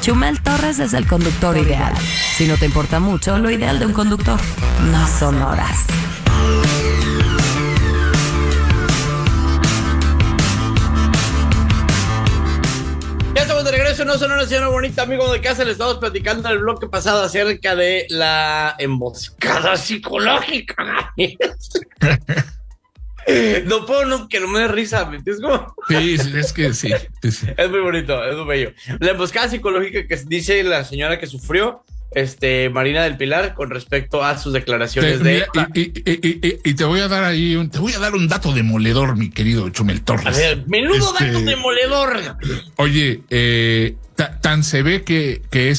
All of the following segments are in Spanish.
Chumel Torres es el conductor ideal. Si no te importa mucho, lo ideal de un conductor no son horas. Ya estamos de regreso, no son una señora bonita, amigo de casa. Le estamos platicando en el bloque pasado acerca de la emboscada psicológica. No puedo que no me dé risa, ¿me entiendes? Sí, es que sí. Es muy bonito, es muy bello. La emboscada psicológica que dice la señora que sufrió, Marina del Pilar, con respecto a sus declaraciones y te voy a dar un dato demoledor, mi querido Chumel Torres. A ver, menudo dato demoledor. Oye, tan se ve que es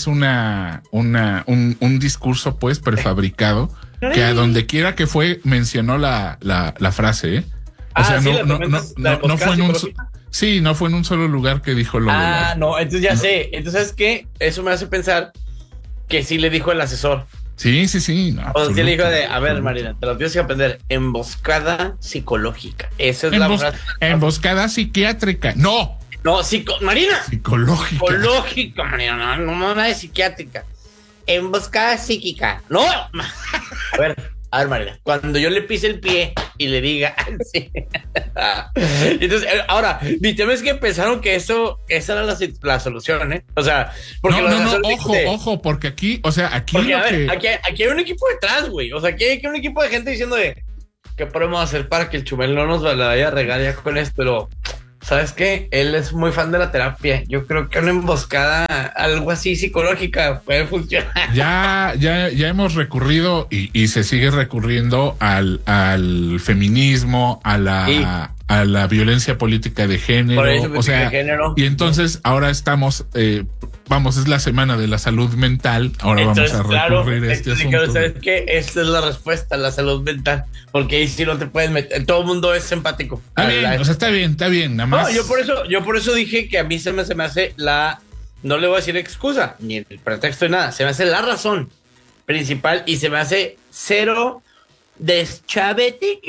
un discurso pues prefabricado, que a donde quiera que fue mencionó la frase, ¿eh? O sea, no fue en un no fue en un solo lugar que dijo lo no, entonces ya sé. Entonces, ¿qué? Eso me hace pensar que sí le dijo el asesor. Sí. No, o sí le dijo a ver, Marina, te lo tienes que aprender. Emboscada psicológica. Esa es la frase. Emboscada psiquiátrica. No, Marina. Psicológica, Marina. No es psiquiátrica. Emboscada psíquica. No. A ver, Marina. Cuando yo le pise el pie y le diga sí. Entonces, ahora, mi tema es que pensaron que esa era la solución, ¿eh? O sea, porque ojo, porque aquí, o sea, aquí hay un equipo detrás, güey. O sea, aquí hay un equipo de gente diciendo ¿qué podemos hacer para que el Chumel no nos la vaya a regar ya con esto? Pero, ¿sabes qué? Él es muy fan de la terapia. Yo creo que una emboscada, algo así psicológica, puede funcionar. Ya hemos recurrido y se sigue recurriendo al feminismo, a la violencia política de género. O sea, y entonces ahora estamos, es la semana de la salud mental. Ahora entonces, vamos a recurrir a este asunto. ¿Sabes qué? Esta es la respuesta, la salud mental. Porque ahí sí no te puedes meter. Todo el mundo es empático. Está bien, nada más. No, yo por eso dije que a mí se me hace no le voy a decir excusa, ni el pretexto de nada. Se me hace la razón principal y se me hace cero deschavete.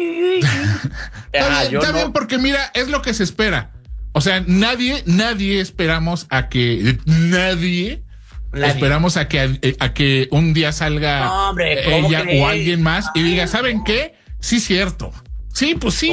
Está bien, porque mira, es lo que se espera. O sea, nadie esperamos a que esperamos a que un día salga ella o alguien más y diga, ¿saben qué? Sí, cierto. Sí, pues sí.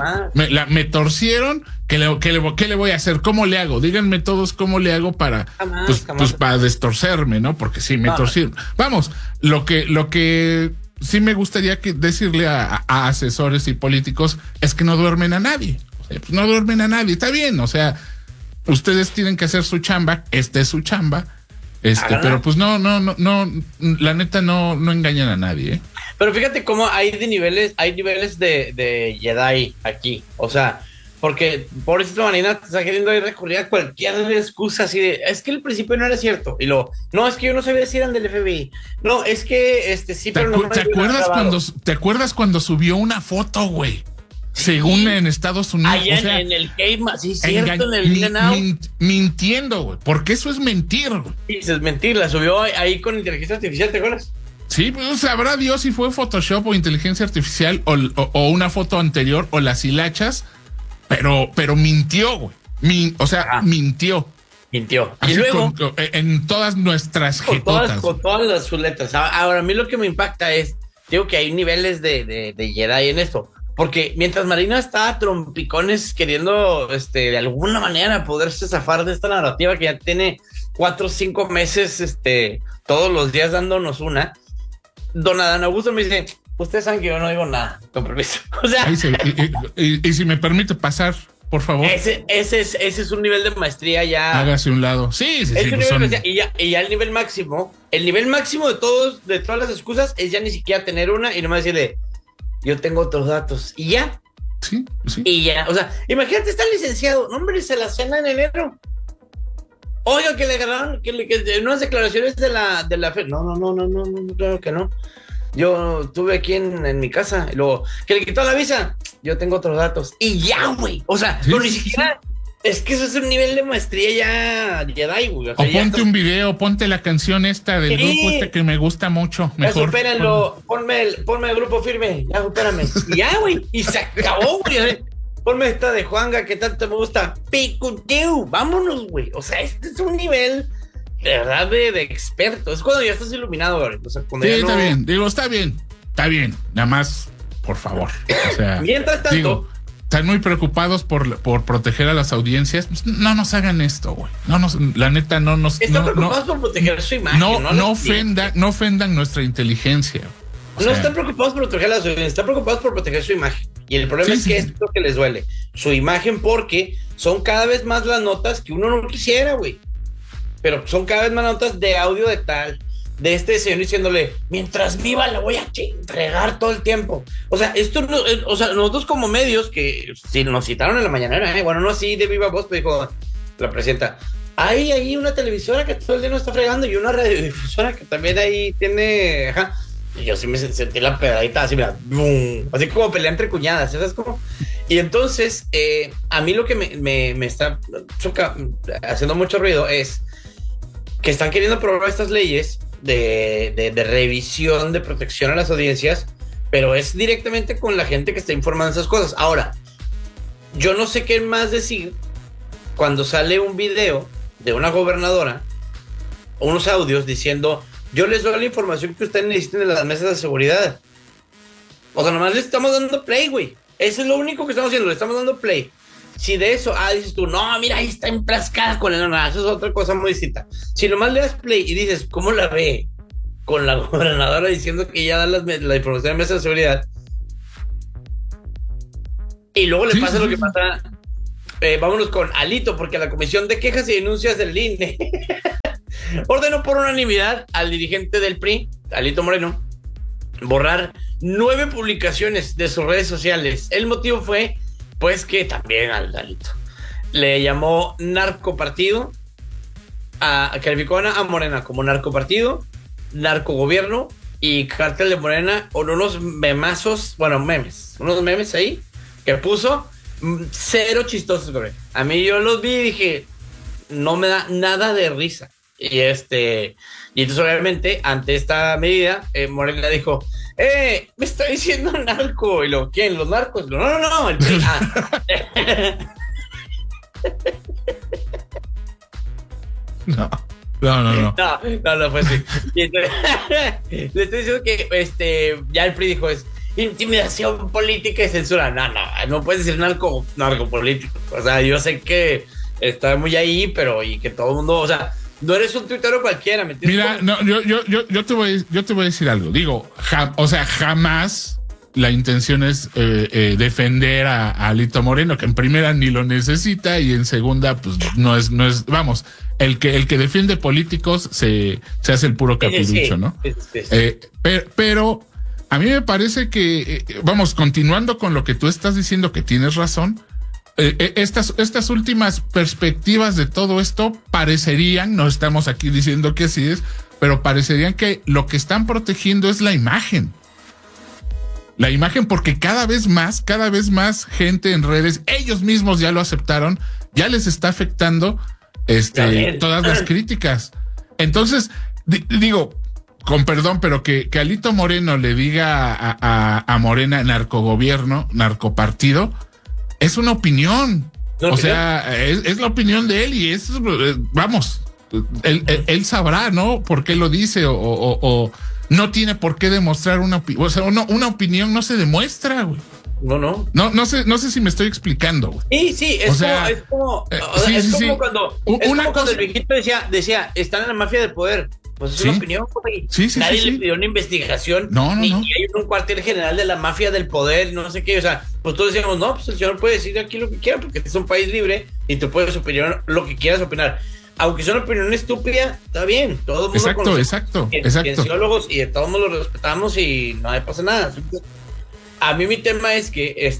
Me torcieron. ¿Qué le voy a hacer? ¿Cómo le hago? Díganme todos cómo le hago para para destorcerme, ¿no? Porque sí, me torcieron. Vamos, lo que sí me gustaría decirle a asesores y políticos es que no duermen a nadie. O sea, pues no duermen a nadie. Está bien, o sea, ustedes tienen que hacer su chamba. Esta es su chamba. Pero pues no, la neta no engañan a nadie, ¿eh? Pero fíjate cómo hay niveles de Jedi aquí. O sea, porque pobrecito Marina está queriendo recurrir a cualquier excusa así de, es que al principio no era cierto. Y luego, no, es que yo no sabía si eran del FBI. No, es que sí, pero no. ¿Te acuerdas cuando subió una foto, güey? Según en Estados Unidos. Allá en el Game, sí, cierto, en el Now. Mintiendo, güey. Porque eso es mentir, güey. Sí, es mentir. La subió ahí con inteligencia artificial, ¿te acuerdas? Sí, pues sabrá Dios si fue Photoshop o inteligencia artificial o una foto anterior o las hilachas, pero mintió, güey. Mintió. Así y luego en todas nuestras jetotas. Con todas sus letras. Ahora, a mí lo que me impacta es, digo que hay niveles de Jedi en esto. Porque mientras Marina está a trompicones queriendo, de alguna manera poderse zafar de esta narrativa que ya tiene 4 o 5 meses, todos los días dándonos una, don Adán Augusto me dice, ustedes saben que yo no digo nada, con permiso. O sea, y si me permite pasar, por favor. Ese es un nivel de maestría ya. Hágase un lado. Sí. Y ya el nivel máximo de todas las excusas es ya ni siquiera tener una y nomás decirle, yo tengo otros datos. Y ya. Sí. Y ya. O sea, imagínate, está licenciado. No, hombre, se la cena en enero. Oiga, que le agarraron que unas declaraciones de la fe. No, claro que no. Yo estuve aquí en mi casa. Y luego, que le quitó la visa. Yo tengo otros datos. Y ya, güey. O sea, ni siquiera. Es que eso es un nivel de maestría ya Jedi, güey. O sea, ponte un video, ponte la canción esta del grupo que me gusta mucho. Mejor. Supérenlo, ponme el grupo firme. Ya, supérame. Y ya, güey. Y se acabó, güey. Ponme esta de Juanga que tanto me gusta. Picuteu. Vámonos, güey. O sea, este es un nivel verdad de experto. Es cuando ya estás iluminado, güey. O sea, sí, está bien. Digo, está bien. Nada más, por favor. O sea, mientras tanto, digo, están muy preocupados por proteger a las audiencias. Pues no nos hagan esto, güey. La neta, no nos. Están preocupados por proteger su imagen. No ofendan nuestra inteligencia. No están preocupados por proteger a las audiencias, están preocupados por proteger su imagen. Y el problema es que es lo que les duele. Su imagen, porque son cada vez más las notas que uno no quisiera, güey. Pero son cada vez más notas de audio de tal, de este señor diciéndole, mientras viva la voy a entregar todo el tiempo. O sea, nosotros como medios, que si nos citaron en la mañanera, bueno, no así de viva voz, pero dijo la presidenta, hay ahí una televisora que todo el día nos está fregando y una radiodifusora que también ahí tiene, ajá. Y yo sí me sentí la pedadita así, mira, boom, así como pelea entre cuñadas, ¿sabes cómo? Y entonces, a mí lo que me está haciendo mucho ruido es que están queriendo aprobar estas leyes de revisión, de protección a las audiencias, pero es directamente con la gente que está informando esas cosas. Ahora, yo no sé qué más decir cuando sale un video de una gobernadora, unos audios diciendo, yo les doy la información que ustedes necesiten de las mesas de seguridad. O sea, nomás le estamos dando play, güey. Eso es lo único que estamos haciendo, le estamos dando play. Si de eso, dices tú, no, mira, ahí está emplascada con el... No, eso es otra cosa muy distinta. Si nomás le das play y dices, ¿cómo la ve? Con la gobernadora diciendo que ya da la información de mesa de seguridad. Y luego le pasa lo que pasa... vámonos con Alito, porque la Comisión de Quejas y Denuncias del INE ordenó por unanimidad al dirigente del PRI, Alito Moreno, borrar 9 publicaciones de sus redes sociales. El motivo fue, pues, que también al Alito le llamó narcopartido, calificó a Morena como narcopartido, narcogobierno y cártel de Morena, o unos memazos, bueno, unos memes ahí que puso cero chistosos, güey. A mí yo los vi y dije, no me da nada de risa. Y entonces obviamente ante esta medida Morena dijo, me está diciendo narco. Y lo, ¿quién? ¿Los narcos? No, el PRI. No fue así. Y entonces, le estoy diciendo que ya el PRI dijo, es intimidación política y censura. No puedes decir narco político. O sea, yo sé que está muy ahí, pero y que todo el mundo, o sea, no eres un tuitero cualquiera, ¿me entiendes? Mira, no, yo te voy a decir algo. Digo, jamás la intención es defender a Alito Moreno, que en primera ni lo necesita y en segunda, pues no es, vamos, el que defiende políticos se hace el puro capirucho, ¿no? Sí. Pero a mí me parece que, vamos, continuando con lo que tú estás diciendo, que tienes razón, estas últimas perspectivas de todo esto parecerían, no estamos aquí diciendo que así es, pero parecerían que lo que están protegiendo es la imagen. La imagen, porque cada vez más gente en redes, ellos mismos ya lo aceptaron, ya les está afectando todas las críticas. Entonces, digo, con perdón, pero que Alito Moreno le diga a Morena narcogobierno, narcopartido, es una opinión. O sea, es la opinión de él y es, vamos, él sabrá, ¿no? Por qué lo dice o no tiene por qué demostrar una opinión. O sea, una opinión no se demuestra, güey. No sé si me estoy explicando, güey. Sí, es como cuando el viejito decía, están en la mafia del poder. Pues es una opinión, güey. Nadie le pidió una investigación. Ni hay un cuartel general de la mafia del poder, no sé qué. O sea, pues todos decíamos, no, pues el señor puede decir aquí lo que quiera, porque este es un país libre y tú puedes opinar lo que quieras opinar. Aunque sea una opinión estúpida, está bien. Todo el mundo exacto. Cienciólogos y de todos modos lo respetamos y no pasa nada. A mí mi tema es que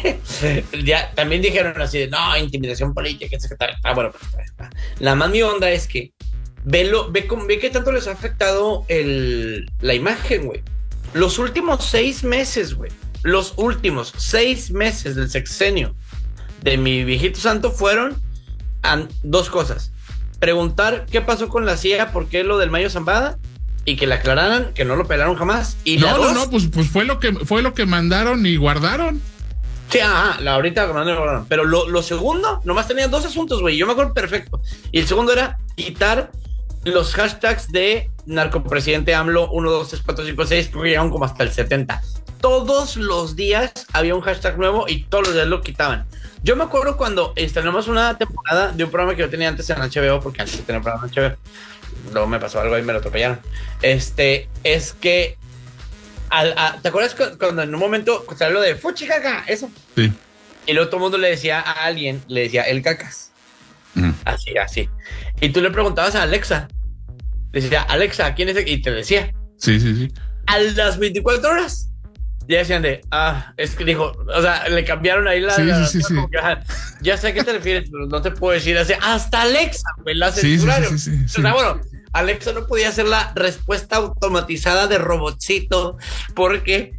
ya también dijeron así de no, intimidación política, etc. Bueno, pues, la más mi onda es que ve qué tanto les ha afectado la imagen, güey. Los últimos 6 meses, güey. Los últimos 6 meses del sexenio de mi viejito santo fueron 2 cosas. Preguntar qué pasó con la CIA, por qué lo del Mayo Zambada, y que le aclararan que no lo pelaron jamás. Y pues fue lo que mandaron y guardaron. Sí, ahorita mandaron y guardaron. Pero lo segundo, nomás tenía 2 asuntos, güey. Yo me acuerdo perfecto. Y el segundo era quitar los hashtags de narcopresidente AMLO 1, 2, 3, 4, 5, 6, porque llegaron como hasta el 70. Todos los días había un hashtag nuevo y todos los días lo quitaban. Yo me acuerdo cuando estrenamos una temporada de un programa que yo tenía antes en HBO, porque antes tenía un programa en HBO, luego me pasó algo y me lo atropellaron. Es que ¿te acuerdas cuando en un momento salió lo de fuchi caca? Eso. Sí. Y luego todo el mundo le decía a alguien, le decía el cacas. Así. Y tú le preguntabas a Alexa. Le decía, Alexa, ¿quién es el? Y te decía. Sí. A las 24 horas. Ya decían es que dijo, o sea, le cambiaron ahí la Sí. Ya sé a qué te refieres, pero no te puedo decir así. Hasta Alexa, pues la censuraron. Sí. O sea, bueno, Alexa no podía hacer la respuesta automatizada de robotcito porque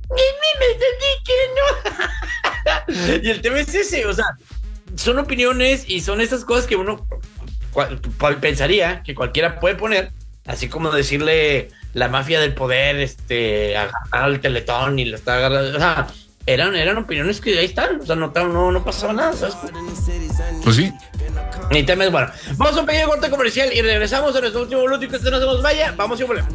no. Y el tema es ese, o sea, son opiniones y son esas cosas que uno pensaría que cualquiera puede poner, así como decirle la mafia del poder, al Teletón y lo está agarrando, o sea, eran opiniones que ahí están, o sea, no pasaba nada, ¿sabes? Pues sí. Ni temes, bueno, vamos a un pequeño corte comercial y regresamos a nuestro último minuto y que usted no se nos vaya, vamos y volvemos.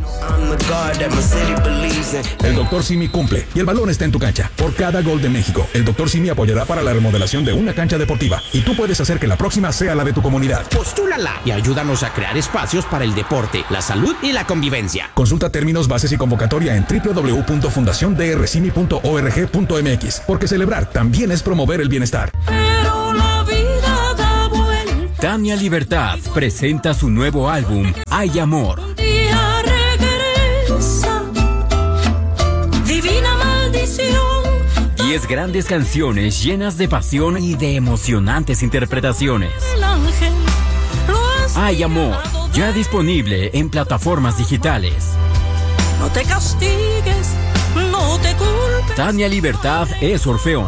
El Dr. Simi cumple y el balón está en tu cancha. Por cada gol de México, el Dr. Simi apoyará para la remodelación de una cancha deportiva y tú puedes hacer que la próxima sea la de tu comunidad. Postúlala y ayúdanos a crear espacios para el deporte, la salud y la convivencia. Consulta términos, bases y convocatoria en www.fundaciondrsimi.org.mx, porque celebrar también es promover el bienestar. Tania Libertad presenta su nuevo álbum, Hay Amor. Un día regresa, divina maldición. 10 grandes canciones llenas de pasión y de emocionantes interpretaciones. El ángel lo ha Hay Amor, ya disponible en plataformas digitales. No te castigues, no te culpes. Tania Libertad es Orfeón.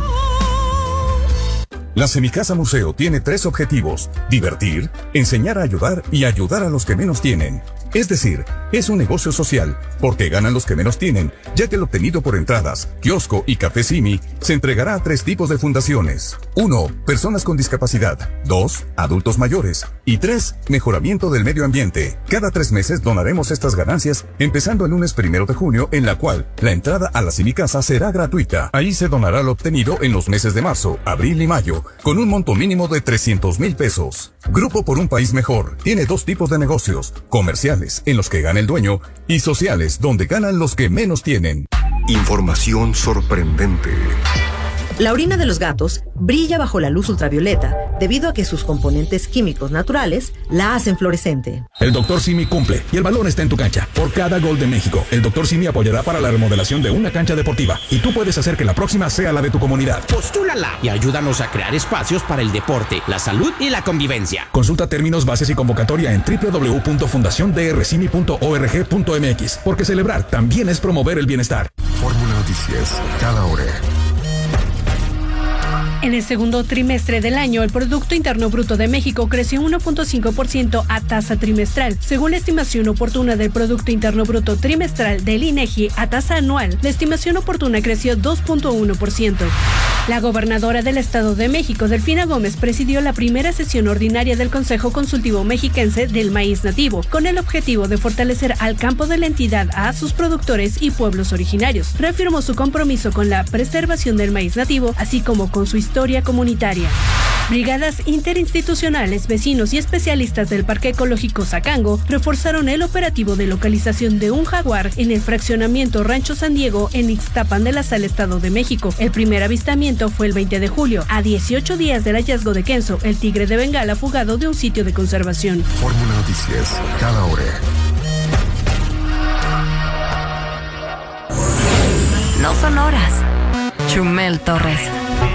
La Semicasa Museo tiene 3 objetivos: divertir, enseñar a ayudar y ayudar a los que menos tienen. Es decir, es un negocio social, porque ganan los que menos tienen, ya que el obtenido por entradas, kiosco y café Simi se entregará a 3 tipos de fundaciones. 1. Personas con discapacidad. 2. Adultos mayores. Y 3. Mejoramiento del medio ambiente. Cada 3 meses donaremos estas ganancias, empezando el lunes 1 de junio, en la cual la entrada a la Semicasa será gratuita. Ahí se donará lo obtenido en los meses de marzo, abril y mayo, con un monto mínimo de 300,000 pesos. Grupo por un País Mejor tiene 2 tipos de negocios: comerciales, en los que gana el dueño, y sociales, donde ganan los que menos tienen. Información sorprendente. La orina de los gatos brilla bajo la luz ultravioleta debido a que sus componentes químicos naturales la hacen fluorescente. El Dr. Simi cumple y el balón está en tu cancha. Por cada gol de México, el Dr. Simi apoyará para la remodelación de una cancha deportiva y tú puedes hacer que la próxima sea la de tu comunidad. Postúlala y ayúdanos a crear espacios para el deporte, la salud y la convivencia. Consulta términos, bases y convocatoria en www.fundaciondrsimi.org.mx, porque celebrar también es promover el bienestar. Fórmula Noticias, cada hora. En el segundo trimestre del año, el Producto Interno Bruto de México creció 1.5% a tasa trimestral. Según la estimación oportuna del Producto Interno Bruto trimestral del INEGI a tasa anual, la estimación oportuna creció 2.1%. La gobernadora del Estado de México, Delfina Gómez, presidió la primera sesión ordinaria del Consejo Consultivo Mexiquense del Maíz Nativo, con el objetivo de fortalecer al campo de la entidad a sus productores y pueblos originarios. Reafirmó su compromiso con la preservación del maíz nativo, así como con su historia comunitaria. Brigadas interinstitucionales, vecinos y especialistas del Parque Ecológico Zacango reforzaron el operativo de localización de un jaguar en el fraccionamiento Rancho San Diego en Ixtapan de la Sal, Estado de México. El primer avistamiento fue el 20 de julio, a 18 días del hallazgo de Kenzo, el tigre de Bengala fugado de un sitio de conservación. Fórmula Noticias, cada hora. No son horas. Chumel Torres.